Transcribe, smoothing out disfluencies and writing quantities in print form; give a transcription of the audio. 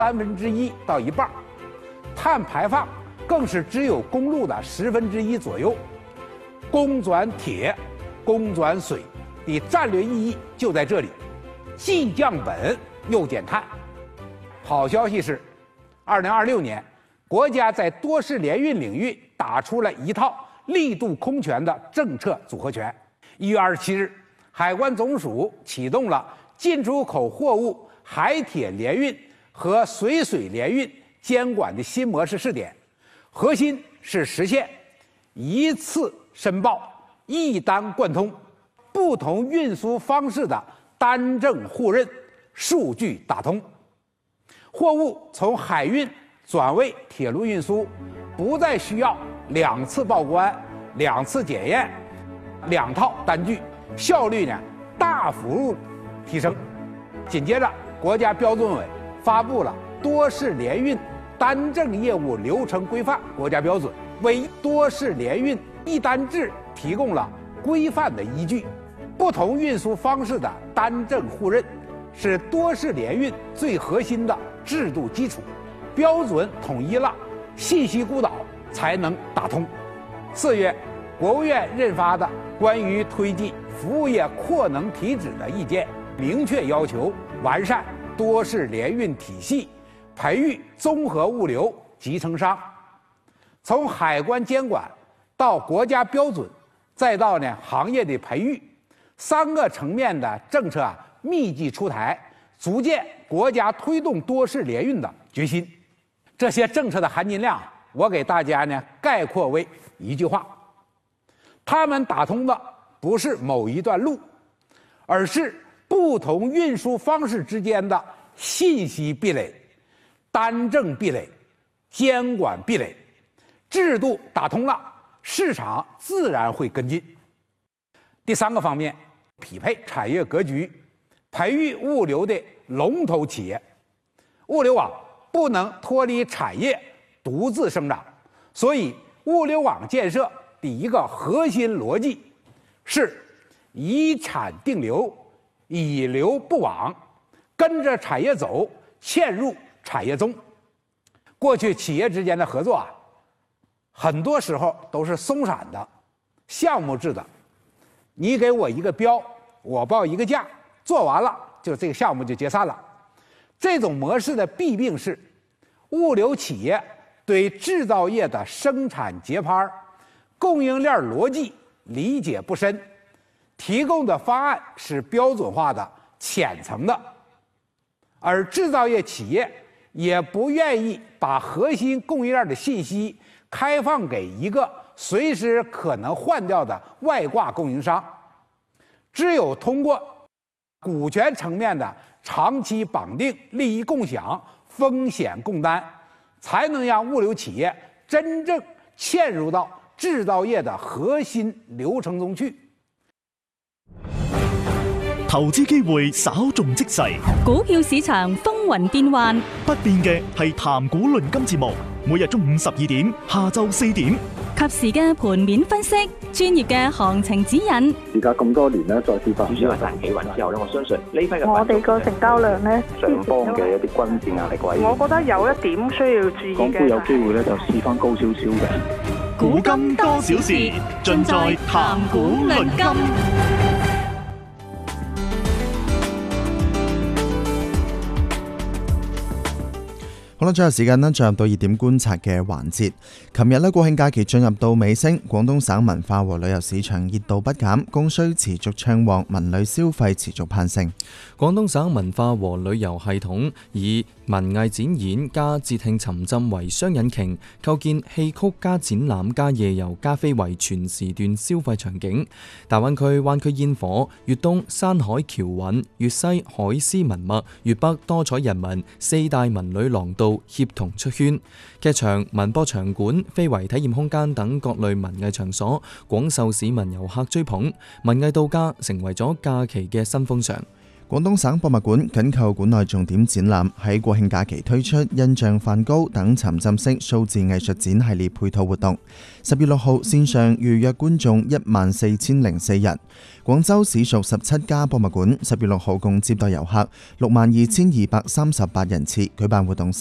1/3到1半，碳排放更是只有公路的1/10左右。供转铁、供转水的战略意义就在这里，既降本又减碳。好消息是，2026年，国家在多式联运领域打出了一套力度空前的政策组合拳。1月27日，海关总署启动了进出口货物海铁联运和水联运监管的新模式试点，核心是实现一次申报、一单贯通、不同运输方式的单证互认、数据打通。货物从海运转为铁路运输，不再需要2次报关、2次检验、2套单据，效率呢大幅提升。紧接着，国家标准委发布了多式联运单证业务流程规范国家标准，为多式联运一单制提供了规范的依据。不同运输方式的单证互认是多式联运最核心的制度基础，标准统一了，信息孤岛才能打通。4月，国务院印发的关于推进服务业扩能提质的意见，明确要求完善多式联运体系，培育综合物流集成商。从海关监管到国家标准，再到行业的培育，3个层面的政策密集出台，足见国家推动多式联运的决心。这些政策的含金量，我给大家概括为一句话：他们打通的不是某一段路，而是不同运输方式之间的信息壁垒、单证壁垒、监管壁垒。制度打通了，市场自然会跟进。第3个方面，匹配产业格局，培育物流的龙头企业。物流网不能脱离产业独自生长，所以物流网建设的一个核心逻辑是以产定流，以流布网，跟着产业走，嵌入产业中。过去企业之间的合作很多时候都是松散的、项目制的，你给我一个标，我报一个价，做完了就这个项目就解散了。这种模式的弊病是，物流企业对制造业的生产节拍、供应链逻辑理解不深，提供的方案是标准化的、浅层的，而制造业企业也不愿意把核心供应链的信息开放给一个随时可能换掉的外挂供应商。只有通过股权层面的长期绑定、利益共享、风险共担，才能让物流企业真正嵌入到制造业的核心流程中去。 投資機會稍縱即逝， 股票市場風雲變幻， 不變嘅係談股論金節目，每日中午12點、下晝4點， 及時嘅盤面分析，專業嘅行情指引。 而家咁多年咧，再跌翻。 主要係大企穩之後咧，我相信呢批嘅我哋個成交量咧， 上方嘅一啲均線壓力位， 我覺得有一點需要注意嘅。 港股有機會咧就試翻高少少嘅。 古今多少事，盡在談股論金。 好啦，最後時間呢，進入到熱點觀察嘅環節。琴日呢，國慶假期進入到尾聲，廣東省文化和旅遊市場熱度不減，供需持續暢旺，文旅消費持續攀升。 廣東省文化和旅遊系統以文藝展演加節慶沉浸為雙引擎，構建戲曲加展覽加夜遊加非遺全時段消費場景。大灣區灣區煙火、粵東山海橋韻、粵西海絲文物、粵北多彩人文4大文旅廊道協同出圈，劇場、文博場館、非遺體驗空間等各類文藝場所廣受市民遊客追捧，文藝度假成為咗假期嘅新風尚。 廣東省博物館緊扣館內重點展覽，喺國慶假期推出印象梵高等沉浸式數字藝術展系列配套活動。10月6號線上預約觀眾14004人。廣州市屬17家博物館10月6號共接待遊客62238人次，舉辦活動